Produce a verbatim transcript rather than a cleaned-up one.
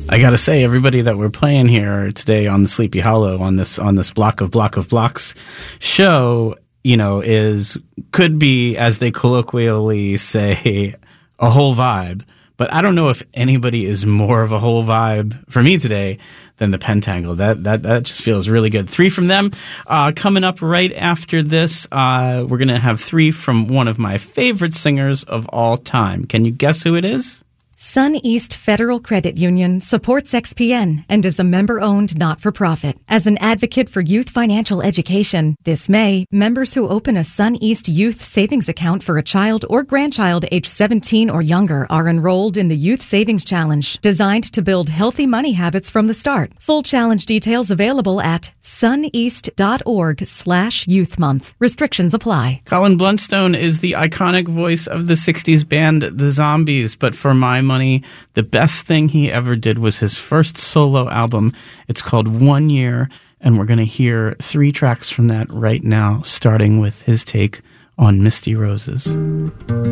I gotta say, everybody that we're playing here today on the Sleepy Hollow, on this on this block of block of blocks show, you know, is could be, as they colloquially say, a whole vibe. But I don't know if anybody is more of a whole vibe for me today than the Pentangle. That that that just feels really good. Three from them. Uh, coming up right after this, uh, we're gonna have three from one of my favorite singers of all time. Can you guess who it is? Sun East Federal Credit Union supports X P N and is a member-owned not-for-profit. As an advocate for youth financial education, this May, members who open a Sun East Youth Savings account for a child or grandchild age seventeen or younger are enrolled in the Youth Savings Challenge, designed to build healthy money habits from the start. Full challenge details available at suneast.org slash youth month. Restrictions apply. Colin Blunstone is the iconic voice of the sixties band The Zombies, but for my money, the best thing he ever did was his first solo album. It's called One Year, and we're going to hear three tracks from that right now, starting with his take on Misty Roses.